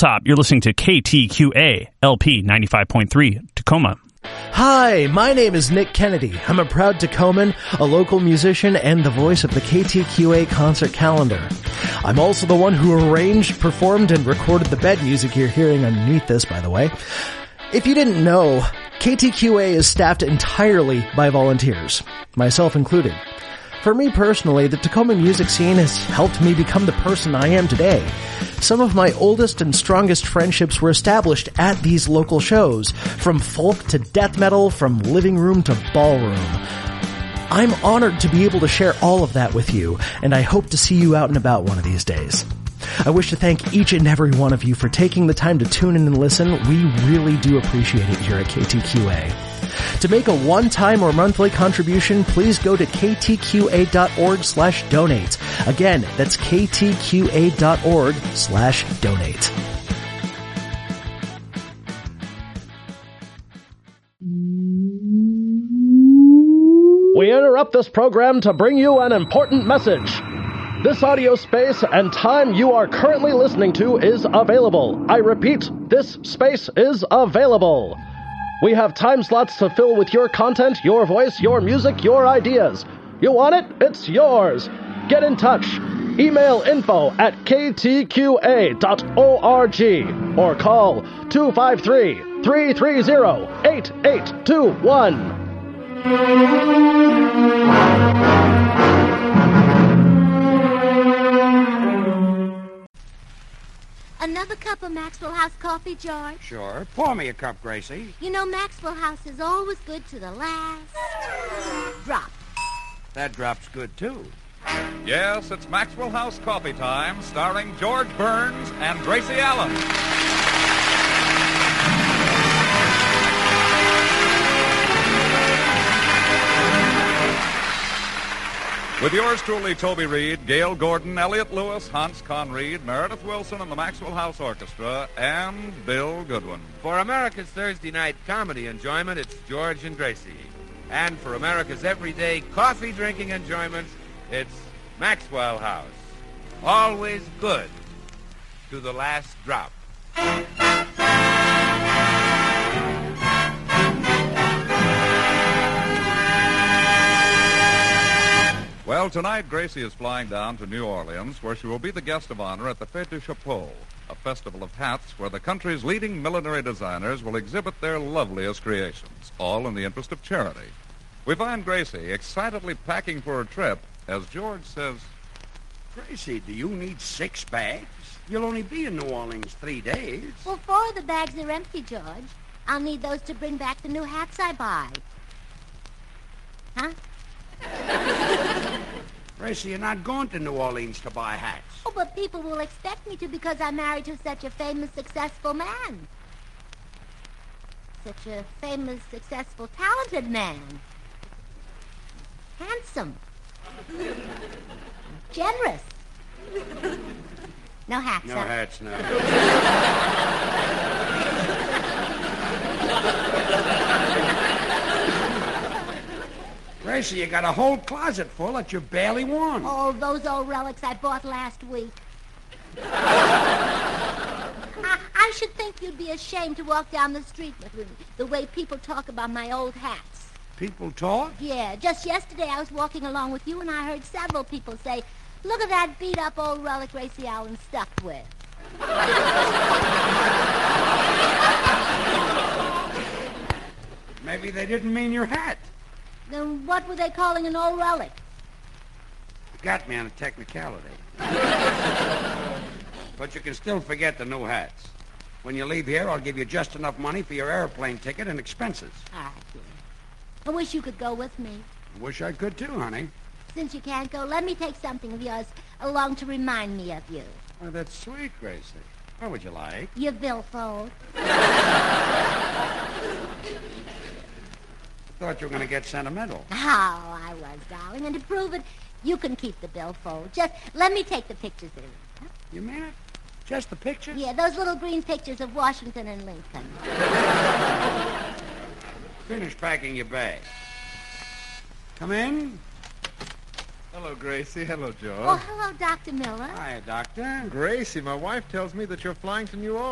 Hilltop. You're listening to KTQA LP 95.3 Tacoma. Hi, my name is Nick Kennedy. I'm a proud Tacoman, a local musician, and the voice of the KTQA concert calendar. I'm also the one who arranged, performed, and recorded the bed music you're hearing underneath this, by the way. If you didn't know, KTQA is staffed entirely by volunteers, myself included. For me personally, the Tacoma music scene has helped me become the person I am today. Some of my oldest and strongest friendships were established at these local shows, from folk to death metal, from living room to ballroom. I'm honored to be able to share all of that with you, and I hope to see you out and about one of these days. I wish to thank each and every one of you for taking the time to tune in and listen. We really do appreciate it here at KTQA. To make a one-time or monthly contribution, please go to ktqa.org/donate. Again, that's ktqa.org/donate. We interrupt this program to bring you an important message. This audio space and time you are currently listening to is available. I repeat, this space is available. We have time slots to fill with your content, your voice, your music, your ideas. You want it? It's yours. Get in touch. Email info@ktqa.org or call 253-330-8821. Another cup of Maxwell House coffee, George? Sure. Pour me a cup, Gracie. You know, Maxwell House is always good to the last drop. That drop's good, too. Yes, it's Maxwell House Coffee Time, starring George Burns and Gracie Allen. With yours truly, Toby Reed, Gail Gordon, Elliot Lewis, Hans Conried, Meredith Wilson, and the Maxwell House Orchestra, and Bill Goodwin. For America's Thursday night comedy enjoyment, it's George and Gracie. And for America's everyday coffee-drinking enjoyment, it's Maxwell House. Always good to the last drop. Well, tonight, Gracie is flying down to New Orleans, where she will be the guest of honor at the Fête du Chapeau, a festival of hats where the country's leading millinery designers will exhibit their loveliest creations, all in the interest of charity. We find Gracie excitedly packing for her trip as George says, Gracie, do you need 6 bags? You'll only be in New Orleans 3 days. Well, 4 of the bags are empty, George. I'll need those to bring back the new hats I buy. Huh? Gracie, you're not going to New Orleans to buy hats. Oh, but people will expect me to because I'm married to such a famous, successful man. Such a famous, successful, talented man. Handsome. Generous. No hats, No huh? hats, no. Gracie, you got a whole closet full that you barely worn. Oh, those old relics I bought last week. I should think you'd be ashamed to walk down the street with me, the way people talk about my old hats. People talk? Yeah, just yesterday I was walking along with you and I heard several people say, look at that beat-up old relic Gracie Allen's stuck with. Maybe they didn't mean your hat. Then what were they calling an old relic? Got me on a technicality. But you can still forget the new hats. When you leave here, I'll give you just enough money for your airplane ticket and expenses. All right, dear. I wish you could go with me. I wish I could too, honey. Since you can't go, let me take something of yours along to remind me of you. Oh, that's sweet, Gracie. What would you like? Your billfold. Thought you were going to get sentimental. Oh, I was, darling. And to prove it, you can keep the billfold. Just let me take the pictures of it. Huh? You mean it? Just the pictures? Yeah, those little green pictures of Washington and Lincoln. Finish packing your bag. Come in. Hello, Gracie. Hello, George. Oh, hello, Dr. Miller. Hi, Doctor. Gracie, my wife tells me that you're flying to New Orleans.